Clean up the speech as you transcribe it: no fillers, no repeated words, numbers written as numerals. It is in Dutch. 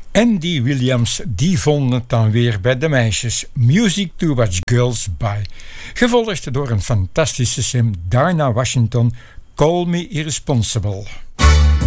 En die Williams, die vonden het dan weer bij de meisjes. Music to Watch Girls By. Gevolgd door een fantastische sim, Dinah Washington, Call Me Irresponsible.